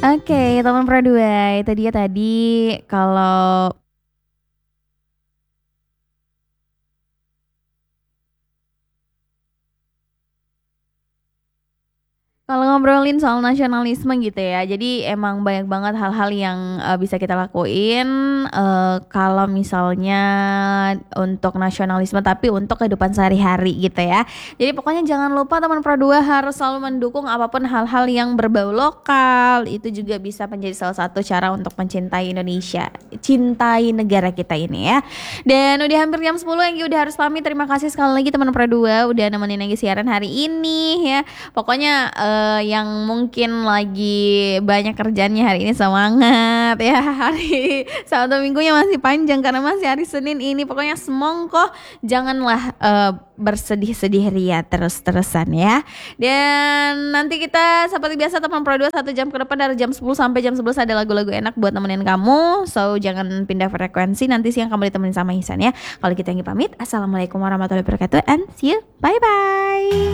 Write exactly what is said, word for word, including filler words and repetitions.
Oke, teman Pro dua, itu dia tadi kalau Kalau ngobrolin soal nasionalisme gitu ya, jadi emang banyak banget hal-hal yang, eee, bisa kita lakuin, eee, kalau misalnya untuk nasionalisme tapi untuk kehidupan sehari-hari gitu ya. Jadi pokoknya jangan lupa teman Pro dua harus selalu mendukung apapun hal-hal yang berbau lokal, itu juga bisa menjadi salah satu cara untuk mencintai Indonesia, cintai negara kita ini ya. Dan udah hampir jam sepuluh, Enggi udah harus pamit, terima kasih sekali lagi teman Pro dua udah nemenin Enggi siaran hari ini ya. Pokoknya, eee, yang mungkin lagi banyak kerjaannya hari ini semangat ya, hari Sabtu Minggunya masih panjang karena masih hari Senin ini. Pokoknya semongko janganlah, eee, bersedih-sedih ria terus-terusan ya. Dan nanti kita seperti biasa teman Pro dua satu jam ke depan dari jam sepuluh sampai jam sebelas ada lagu-lagu enak buat nemenin kamu. So jangan pindah frekuensi, nanti siang kamu ditemenin sama Ihsan ya. Kalau kita Enggi pamit, assalamualaikum warahmatullahi wabarakatuh and see you, bye bye.